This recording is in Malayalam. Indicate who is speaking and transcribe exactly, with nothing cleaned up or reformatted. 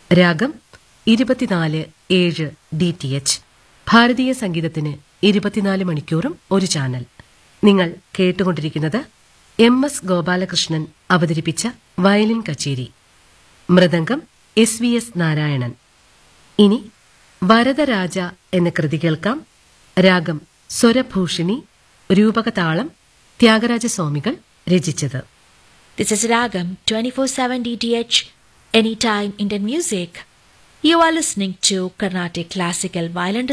Speaker 1: രാഗം ഇരുപത്തിനാല് ഏഴ് ഡി ടി എച്ച്. ഭാരതീയ സംഗീതത്തിന് ഇരുപത്തിനാല് മണിക്കൂറും ഒരു ചാനൽ. നിങ്ങൾ കേട്ടുകൊണ്ടിരിക്കുന്നത് എം എസ് ഗോപാലകൃഷ്ണൻ അവതരിപ്പിച്ച വയലിൻ കച്ചേരി. Mridangam S V S Narayanan. ഇനി വരദരാജ എന്ന കൃതി കേൾക്കാം. രാഗം സ്വരഭൂഷിണി. രൂപകതാളം ത്യാഗരാജസ്വാമികൾ രചിച്ചത്.
Speaker 2: This is Ragam twenty-four seven D T H, Anytime Indian Music. You are listening to Carnatic Classical Violin